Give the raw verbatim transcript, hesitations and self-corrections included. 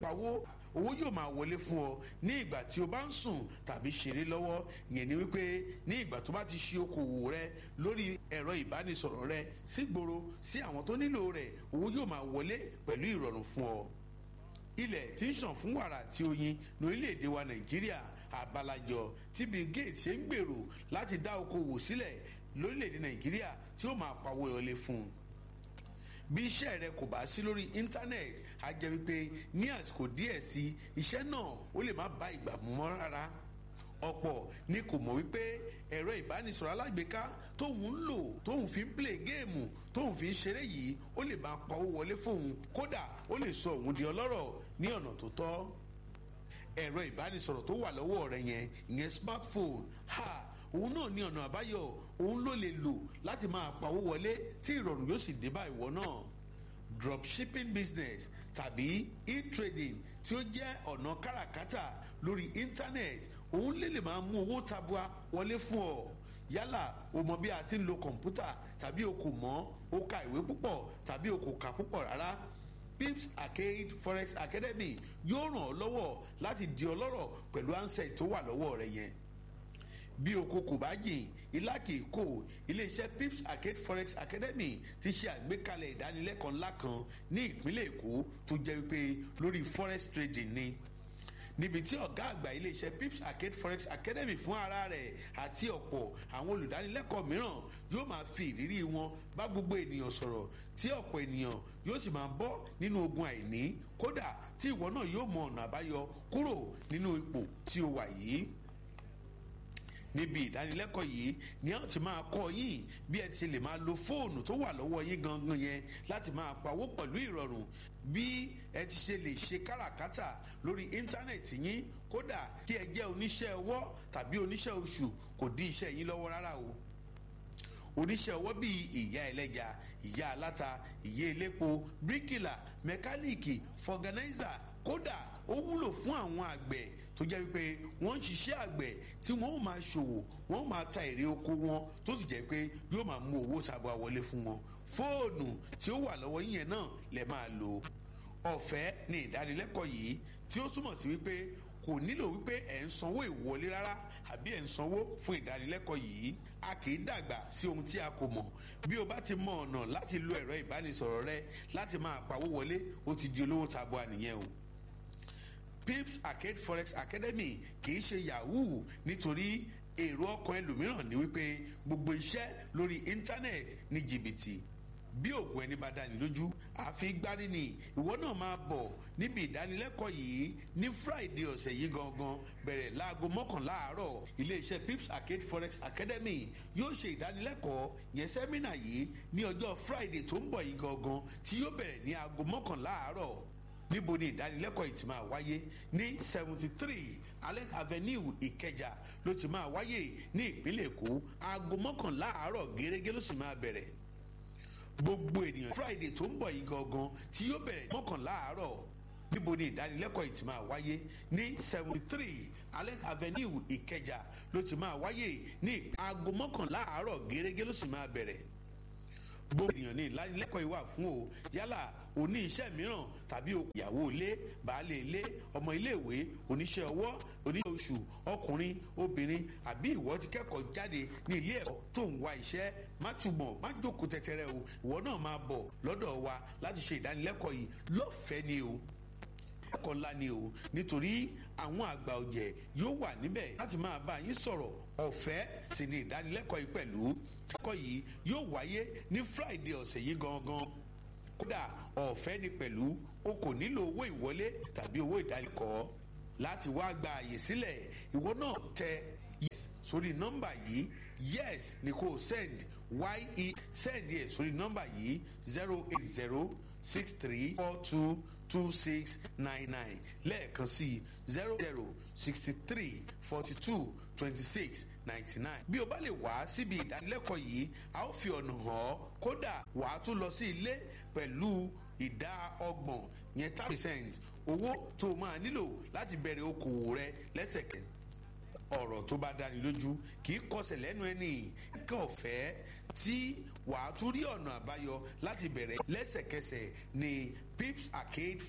pawó owó yóò máa wọlé fún ọ ní ìgbà tí o bá ń sùn tàbí ṣeré lọ́wọ́. ìyẹn ni wípé ní ìgbà tó bá ti ṣe okòwò rẹ lórí ẹ̀rọ ìbánisọ̀rọ̀ rẹ sígboro sí àwọn tó nílò rẹ̀, owó yóò máa wọlé pẹ̀lú ìrọ̀rùn fún ọ. ilẹ̀ tí ń ṣàn fún wàrà àti oyin lórílẹ̀‐èdè wa Nàìjíríà, àbálàjọ tí Bill Gates ṣe ń gbèrò láti dá okòwò sílẹ̀ lórílẹ̀‐èdè Nàìjíríà tí ó máa pawó wọlé fún un. bí iṣẹ́ rẹ kò bá sí lórí íńtánẹ́ẹ̀tì, á jẹ́ wípé ní àsìkò díẹ̀ sí iṣẹ́ náà ó lè má bá ìgbà mu mọ́ rárá. ọ̀pọ̀ ni kò mọ̀ wípé ẹ̀rọ ìbánisọ̀rọ̀ alágbèéká tóun ń lò tóun fi ń play géèmù tóun fi ń ṣeré yìí ó lè máa pawó wọlé fóun, kódà ó lè sọ òun di ọlọ́rọ̀ ní ọ̀nà tó tọ́. ẹ̀rọ ìbánisọ̀rọ̀ tó wà lọ́wọ́ rẹ yẹn, ìyẹn smartphone, ha òun náà ní ọ̀nà àbáyọ, òun ló lè lò láti máa pawó wọlé tí ìrọ̀rùn yóò sì dé bá ìwọ náà. dropshipping business tàbí e-trading tí ó jẹ́ ọ̀nà káràkátà lórí íńtánẹ́ẹ̀tì, òun lè lè máa mú owó tabua wọlé fún ọ. yálà o mọ bí a ti ń lo kọ̀ǹpútà tàbí o kò mọ̀, o ka ìwé púpọ̀ tàbí o kò kà púpọ̀ rárá, Pips Arcade Forex Academy yóò ràn ọ́ lọ́wọ́ láti di ọlọ́rọ̀ pẹ̀lú handset tó wà lọ́wọ́ rẹ yẹn. bí oko kò bá jìn ilá kì í kó, iléeṣẹ́ Pips Arcade Forex Academy ti ṣe àgbékalẹ̀ ìdánilẹ́kọ̀ọ́ ńlá kan ní ìpínlẹ̀ Èkó tó jẹ́ wípé lórí forex trading ni, níbi tí ọ̀gá àgbà iléeṣẹ́ Pips Arcade Forex Academy fún ara rẹ̀ àti ọ̀pọ̀ àwọn olùdánilẹ́kọ̀ọ́ mìíràn yóò máa fi ìrírí wọn bá gbogbo ènìyàn sọ̀rọ̀, tí ọ̀pọ̀ ènìyàn yóò sì máa bọ́ nínú ogun àìní, kódà tí ìwọ náà yóò mọ ọ̀nà àbáyọ kúrò nínú ipò tí o wà yìí. níbi ìdánilẹ́kọ̀ọ́ yìí ni a ti máa kọ́ yín bí ẹ ti lè máa lo fóònù tó wà lọ́wọ́ yín gangan yẹn láti máa pawó pẹ̀lú ìrọ̀rùn, bí ẹ ti ṣe lè ṣe káràkátà lórí íńtánẹ́ẹ̀tì yín, kódà kí ẹ jẹ́ oníṣẹ́ ọwọ́ tàbí oníṣẹ́ oṣù kò dí iṣẹ́ yín lọ́wọ́ rárá o. oníṣẹ́ ọwọ́ bíi ìyá ẹlẹ́ja, ìyá aláta, ìyá elépo, bíríkìlà, mẹkáníìkì, fọ̀gánáìsà, kódà ó wúlò fún àwọn àgbẹ̀ tó jẹ́ wípé wọ́n ń ṣiṣẹ́ àgbẹ̀ tí wọ́n ó máa ṣòwò, wọ́n ó máa ta èrè oko wọn tó sì jẹ́ pé yóò máa mú owó tabua wọlé fún wọn. fóònù tí ó wà lọ́wọ́ yín yẹn náà lè máa lò. ọ̀fẹ́ ni ìdánilẹ́kọ̀ọ́ yìí, tí ó túmọ̀ sí wípé kò nílò wípé ẹ̀ ń sanwó ìwọlé rárá àbí ẹ̀ ń sanwó fún ìdánilẹ́kọ̀ọ́ yìí. a kì í dàgbà sí ohun tí a kò mọ̀. bí o bá ti mọ ọ̀nà láti lo ẹ̀rọ ìbánisọ̀rọ̀ rẹ láti máa pawó wọlé, ó ti di olówó tabua nìyẹn o. Pips Arcade Forex Academy kì í ṣe yahoo, nítorí èrò ọkàn ẹlòmíràn ni wípé gbogbo iṣẹ́ lórí íńtánẹ́ẹ̀tì ní jìbìtì. bí òògùn ẹni bá dání lójú àfi gbárí ni. ìwọ náà máa bọ̀ níbi ìdánilẹ́kọ̀ọ́ yìí ní Friday ọ̀sẹ̀ yìí gangan, bẹ̀rẹ̀ láago mọ́kànlá àárọ̀. iléeṣẹ́ Pips Arcade Forex Academy yóò ṣe ìdánilẹ́kọ̀ọ́ yẹn sẹ́mínà yìí ní ọjọ́ Friday tó ń bọ̀ yìí gangan, tí yóò bẹ̀rẹ̀ ní aago mọ́kànlá àárọ̀. níbo ni ìdánilẹ́kọ̀ọ́ yìí ti máa wáyé? ní seventy three Allen Avenue Ìkẹjà ló ti máa wáyé ní ìpínlẹ̀ Èkó. aago mọ́kànlá àárọ̀ gẹ́gẹ́ ló sì máa bẹ̀rẹ̀. gbogbo ènìyàn Friday tó ń bọ̀ yìí gangan tí yóò bẹ̀rẹ̀ mọ́kànlá àárọ̀. níbo ni ìdánilẹ́kọ̀ọ́ yìí ti máa wáyé? ní seventy three Allen Avenue Ìkẹjà ló ti máa wáyé ní aago mọ́kànlá àárọ̀ gẹ́gẹ́ ló sì máa bẹ̀rẹ̀. gbogbo ènìyàn ní ìdánilẹ́kọ̀ọ́ yìí wà fún o, yálà oní iṣẹ́ mìíràn tàbí ìyàwó ilé, baálé ilé, ọmọ iléèwé, oníṣẹ́ ọwọ́, oníṣẹ́ oṣù, ọkùnrin, obìnrin, àbí ìwọ ti kẹ́kọ̀ọ́ jáde ní ilé ẹ̀kọ́ tó ń wá iṣẹ́. má túbọ̀ má jókòó tẹ́tẹ́rẹ́ o, ìwọ náà máa bọ̀ lọ́dọ̀ wa láti ṣe ìdánilẹ́kọ̀ọ́ yìí lọ́fẹ̀ẹ́ ni o. ẹ̀kọ́ ńlá ni o, nítorí àwọn àgbà ọ̀jẹ̀ yóò wà níbẹ̀ láti máa bá yín sọ̀rọ̀. ọ̀fẹ́ sì ni ìdánilẹ́kọ̀ọ́ yìí pẹ̀lú. ẹ̀kọ́ yìí yóò wáyé ní Friday ọ̀sẹ̀ yìí gangan, kódà ọ̀fẹ́ ni pẹ̀lú. o kò nílò owó ìwọlé tàbí owó ìdánilẹ́kọ̀ọ́. láti wá gba àyè sílẹ̀, ìwọ náà tẹ yes sórí nọ́mbà yìí, yes ni kò send ye send yẹ sórí nọ́mbà yìí zero eight zero six three four two two six nine nine lẹ́ẹ̀kan sí zero zero sixty three forty two twenty six ninety nine. bí o bá lè wá síbi ìdánilẹ́kọ̀ọ́ yìí, a ó fi ọ̀nà hàn ọ́, kódà wà á tún lọ sí ilé pẹ̀lú ìdá ọgbọ̀n yẹn ten percent owó tó o máa nílò láti bẹ̀rẹ̀ okòwò rẹ lẹ́sẹ̀kẹ́. ọ̀rọ̀ tó bá dáni lójú kì í kọsẹ̀ lẹ́nu ẹni. kí ọ̀fẹ́ tí wàá tún rí ọ̀nà àbáyọ láti bẹ̀rẹ̀ lẹ́sẹ̀kẹsẹ̀ ní Pips Arcade